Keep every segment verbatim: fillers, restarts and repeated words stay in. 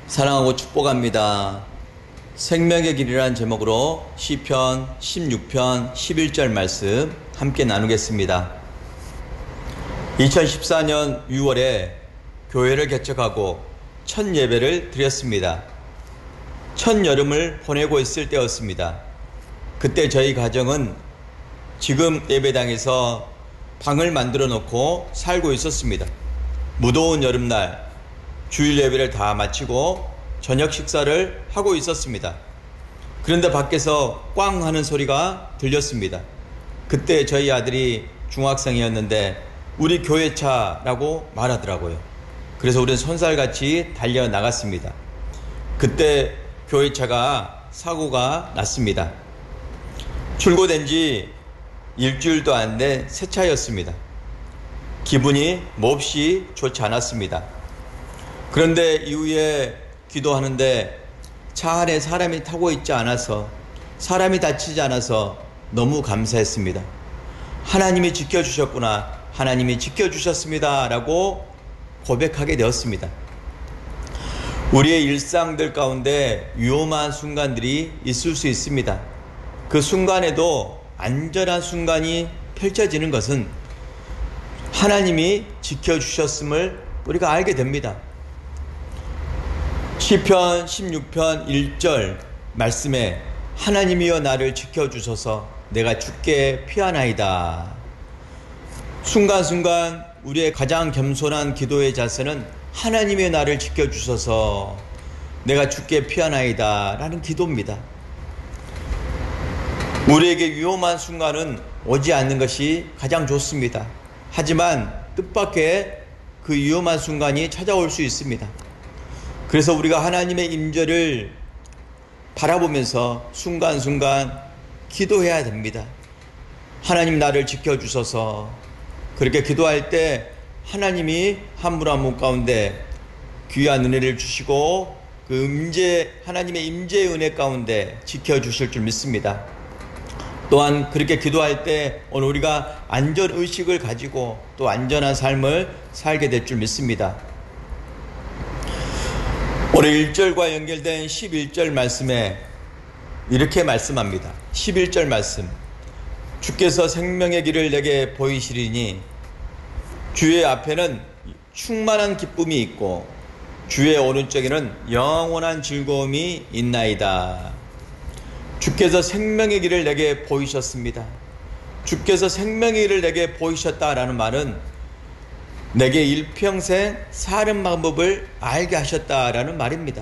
사랑하고 축복합니다. 생명의 길이라는 제목으로 시편 십육 편 십일 절 말씀 함께 나누겠습니다. 이천십사 년 유월에 교회를 개척하고 첫 예배를 드렸습니다. 첫 여름을 보내고 있을 때였습니다. 그때 저희 가정은 지금 예배당에서 방을 만들어 놓고 살고 있었습니다. 무더운 여름날 주일 예배를 다 마치고 저녁 식사를 하고 있었습니다. 그런데 밖에서 꽝 하는 소리가 들렸습니다. 그때 저희 아들이 중학생이었는데 우리 교회 차라고 말하더라고요. 그래서 우리는 손살같이 달려 나갔습니다. 그때 교회 차가 사고가 났습니다. 출고된 지 일주일도 안 된 새 차였습니다. 기분이 몹시 좋지 않았습니다. 그런데 이후에 기도하는데 차 안에 사람이 타고 있지 않아서, 사람이 다치지 않아서 너무 감사했습니다. 하나님이 지켜주셨구나, 하나님이 지켜주셨습니다 라고 고백하게 되었습니다. 우리의 일상들 가운데 위험한 순간들이 있을 수 있습니다. 그 순간에도 안전한 순간이 펼쳐지는 것은 하나님이 지켜주셨음을 우리가 알게 됩니다. 시편 십육 편 일 절 말씀에 하나님이여 나를 지켜주셔서 내가 주께 피하나이다. 순간순간 우리의 가장 겸손한 기도의 자세는 하나님의 나를 지켜주셔서 내가 주께 피하나이다 라는 기도입니다. 우리에게 위험한 순간은 오지 않는 것이 가장 좋습니다. 하지만 뜻밖의 그 위험한 순간이 찾아올 수 있습니다. 그래서 우리가 하나님의 임재를 바라보면서 순간순간 기도해야 됩니다. 하나님 나를 지켜주셔서, 그렇게 기도할 때 하나님이 한 분 한 분 가운데 귀한 은혜를 주시고 그 임재, 하나님의 임재의 은혜 가운데 지켜주실 줄 믿습니다. 또한 그렇게 기도할 때 오늘 우리가 안전의식을 가지고 또 안전한 삶을 살게 될 줄 믿습니다. 오늘 일 절과 연결된 십일 절 말씀에 이렇게 말씀합니다. 십일 절 말씀, 주께서 생명의 길을 내게 보이시리니 주의 앞에는 충만한 기쁨이 있고 주의 오른쪽에는 영원한 즐거움이 있나이다. 주께서 생명의 길을 내게 보이셨습니다. 주께서 생명의 길을 내게 보이셨다라는 말은 내게 일평생 사는 방법을 알게 하셨다라는 말입니다.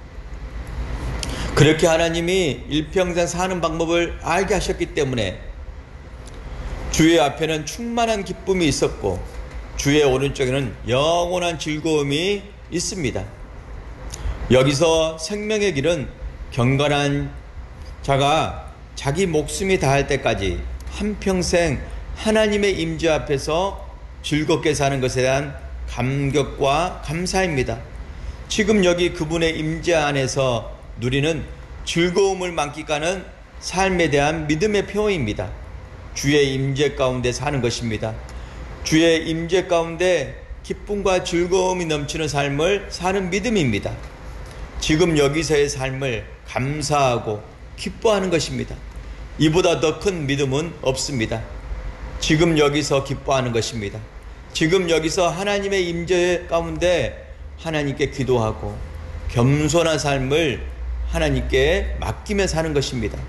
그렇게 하나님이 일평생 사는 방법을 알게 하셨기 때문에 주의 앞에는 충만한 기쁨이 있었고 주의 오른쪽에는 영원한 즐거움이 있습니다. 여기서 생명의 길은 경건한 자가 자기 목숨이 다할 때까지 한평생 하나님의 임재 앞에서 즐겁게 사는 것에 대한 감격과 감사입니다. 지금 여기 그분의 임재 안에서 누리는 즐거움을 만끽하는 삶에 대한 믿음의 표현입니다. 주의 임재 가운데 사는 것입니다. 주의 임재 가운데 기쁨과 즐거움이 넘치는 삶을 사는 믿음입니다. 지금 여기서의 삶을 감사하고 기뻐하는 것입니다. 이보다 더 큰 믿음은 없습니다. 지금 여기서 기뻐하는 것입니다. 지금 여기서 하나님의 임재 가운데 하나님께 기도하고 겸손한 삶을 하나님께 맡기며 사는 것입니다.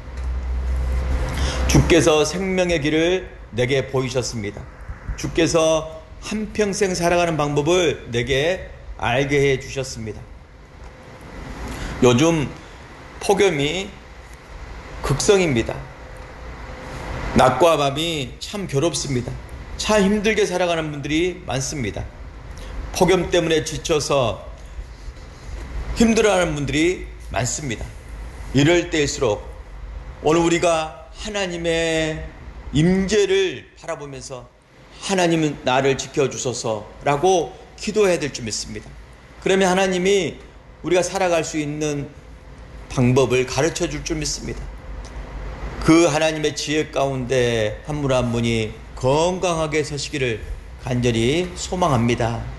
주께서 생명의 길을 내게 보이셨습니다. 주께서 한평생 살아가는 방법을 내게 알게 해 주셨습니다. 요즘 폭염이 극성입니다. 낮과 밤이 참 괴롭습니다. 참 힘들게 살아가는 분들이 많습니다. 폭염 때문에 지쳐서 힘들어하는 분들이 많습니다. 이럴 때일수록 오늘 우리가 하나님의 임재를 바라보면서 하나님은 나를 지켜주소서라고 기도해야 될 줄 믿습니다. 그러면 하나님이 우리가 살아갈 수 있는 방법을 가르쳐 줄 줄 믿습니다. 그 하나님의 지혜 가운데 한 분 한 분이 건강하게 서시기를 간절히 소망합니다.